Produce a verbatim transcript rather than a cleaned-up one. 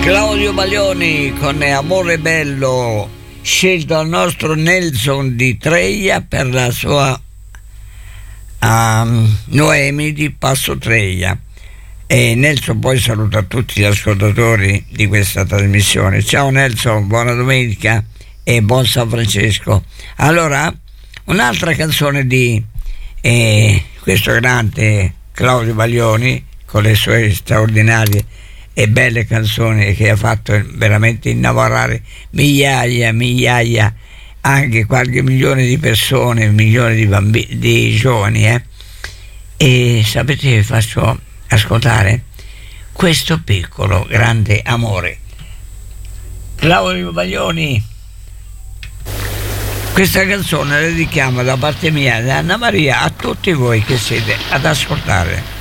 Claudio Baglioni con Amore Bello, scelto al nostro Nelson di Treglia per la sua um, Noemi di Passo Treglia. E Nelson poi saluta tutti gli ascoltatori di questa trasmissione. Ciao Nelson, buona domenica e buon San Francesco. Allora, un'altra canzone di eh, questo grande Claudio Baglioni, con le sue straordinarie e belle canzoni che ha fatto veramente innamorare migliaia, migliaia, anche qualche milione di persone, milioni di bambini, di giovani, eh? E sapete che faccio ascoltare questo piccolo grande amore. Claudio Baglioni, questa canzone la dedichiamo da parte mia, da Anna Maria, a tutti voi che siete ad ascoltare.